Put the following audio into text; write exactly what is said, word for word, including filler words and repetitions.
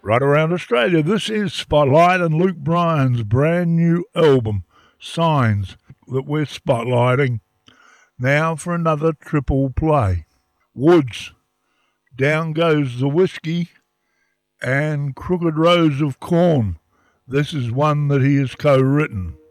right around Australia. This is Spotlight and Luke Bryan's brand new album, Signs, that we're spotlighting. Now for another triple play. Woods, Down Goes the Whiskey, and Crooked Rows of Corn. This is one that he has co-written.